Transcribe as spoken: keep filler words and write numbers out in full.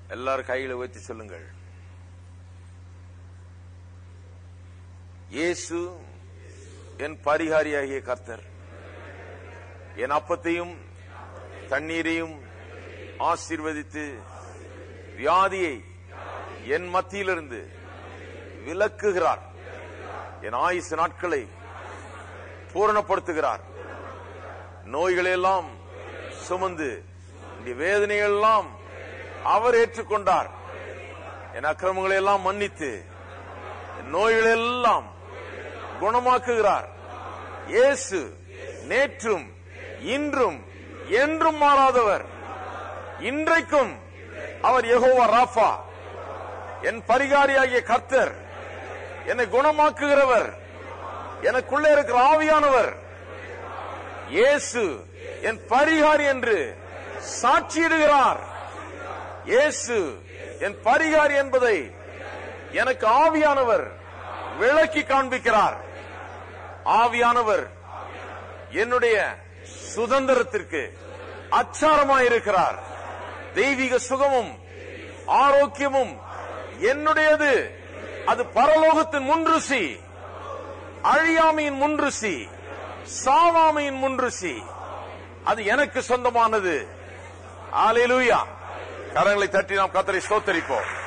எல்லாரும் கைகளை உயர்த்தி சொல்லுங்கள். இயேசு என் பரிகாரியாகிய கர்த்தர், என் அப்பத்தையும் தண்ணீரையும் ஆசீர்வதித்து வியாதியை என் மத்தியிலிருந்து விலக்குகிறார். என் ஆயுசு நாட்களை பூரணப்படுத்துகிறார். நோய்களெல்லாம் சுமந்து வேதனைகள் எல்லாம் அவர் ஏற்றுக்கொண்டார். என் அக்கிரமங்களை எல்லாம் மன்னித்து நோய்களெல்லாம் குணமாக்குகிறார். இயேசு நேற்றும் இன்றும் என்றும் மாறாதவர். இன்றைக்கும் அவர் யெகோவா ராஃபா, என் பரிகாரியாகிய கர்த்தர், என்னை குணமாக்குகிறவர், எனக்குள்ளே இருக்கிற ஆவியானவர். இயேசு என் பரிகாரி என்று சாட்சியிடுகிறார். இயேசு என் பரிகாரி என்பதை எனக்கு ஆவியானவர் விளக்கி காண்பிக்கிறார். ஆவியானவர் என்னுடைய சுதந்திரத்திற்கு அச்சாரமாயிருக்கிறார். தெய்வீக சுகமும் ஆரோக்கியமும் என்னுடையது. அது பரலோகத்தின் முன்ருசி, அழியாமையின் முன்ருசி, சாவாமையின் முன்ருசி. அது எனக்கு சொந்தமானது. அல்லேலூயா. கரங்களை தட்டி நாம் கர்த்தரை ஸ்தோத்திரிப்போம்.